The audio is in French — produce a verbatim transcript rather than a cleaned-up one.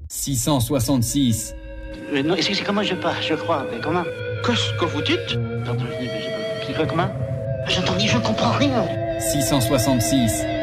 six cent soixante-six. Euh, non, c'est comment je pars, je crois. Mais comment? Qu'est-ce que vous dites? Pardon, je dis, mais je- c'est quoi, comment? J'entends dire, je comprends rien. six cent soixante-six.